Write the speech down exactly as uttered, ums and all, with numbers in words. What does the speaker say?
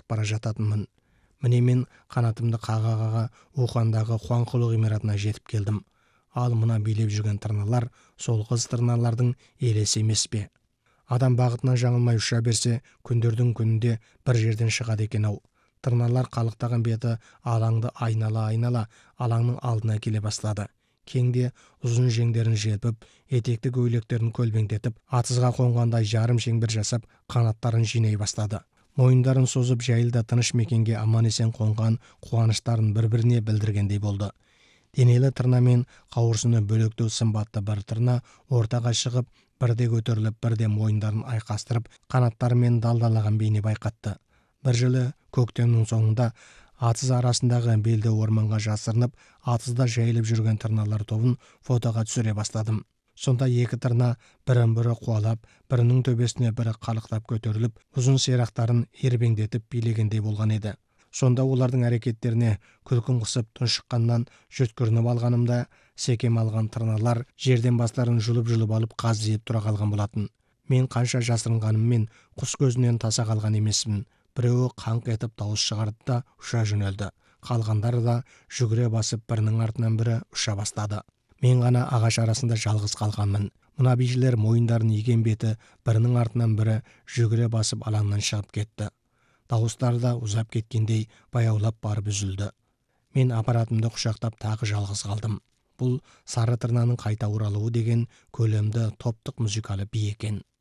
кетіп бара жататынмын. Міне мен қанатымды қаға-қаға Ухандағы Хуанхолу ғимаратына жетіп келдім. Ал мына билеп жүрген тырналар сол қыз тырналардың елесі емес пе? Адам бағытынан жаңылмай ұша берсе, күндердің күнінде бір жерден шығады екен-ау. Тырналар қалықтаған беті алаңды айнала-айнала алаңның алдына келе бастады. Кеңде ұзын жеңдерін желпіп, етекті көйлектерін көлбеңдетіп, атызға қонғандай жарым шеңбер жасап, қанаттарын жинай бастады. Мойындарын созып жайылда тыныш мекенге аман-есен қонған қуаныштарын бір-біріне білдіргендей болды. Денелі тырна мен қауырсыны бөлектеу сымбатты бір тырна ортаға шығып, бірде көтеріліп, бірде мойындарын айқастырып, қанаттарымен далдалаған бейне байқатты. Бір жылы көктемнің соңында атыз арасындағы белді орманға жасырынып, атызда жайылып жүрген тырналар тобын фотоға түсіре бастадым. Сонда екі тырна бірін-бірі қуалап, бірінің төбесіне бірі қалықтап көтеріліп, ұзын сирақтарын ербеңдетіп билегендей болған еді. Сонда олардың әрекеттеріне күлкім қысып тұншыққаннан жөткірініп алғанымда, секем алған тырналар жерден бастарын жұлып-жұлып алып қаздиып тұра қалған болатын. Мен қанша жасырынғаныммен құс көзінен таса қалған емеспін. Біреуі қаңқ етіп дауыс шығарды да ұша жөнелді. Қалғандары да жүгіре басып бірінің артынан бірі ұша бастады. Мен ғана ағаш арасында жалғыз қалғанмын. Мына бишілер мойындарын иген беті бірінің артынан бірі жүгіре басып алаңнан шығып кетті. Дауыстары да ұзап кеткендей баяулап барып үзілді. Мен аппаратымды құшақтап тағы жалғыз қалдым. Бұл сары тырнаның қайта оралуы деген көлемді топтық музыкалы би екен.